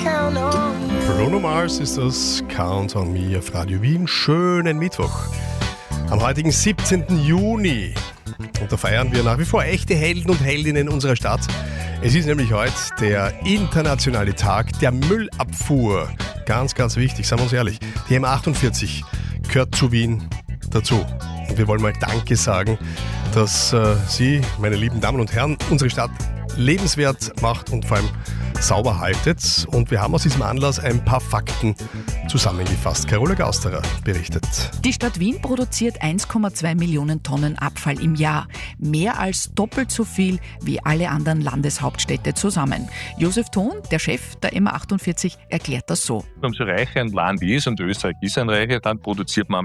count on you. Bruno Mars ist das Count on Me auf Radio Wien. Schönen Mittwoch. Am heutigen 17. Juni. Und da feiern wir nach wie vor echte Helden und Heldinnen unserer Stadt. Es ist nämlich heute der internationale Tag der Müllabfuhr. Ganz, ganz wichtig, seien wir uns ehrlich. Die M48 gehört zu Wien dazu. Und wir wollen mal Danke sagen, dass Sie, meine lieben Damen und Herren, unsere Stadt lebenswert macht und vor allem sauber haltet. Und wir haben aus diesem Anlass ein paar Fakten zusammengefasst. Carola Gausterer berichtet. Die Stadt Wien produziert 1,2 Millionen Tonnen Abfall im Jahr. Mehr als doppelt so viel wie alle anderen Landeshauptstädte zusammen. Josef Thon, der Chef der M48, erklärt das so. Umso reicher ein Land ist, und Österreich ist ein reiches Land, produziert man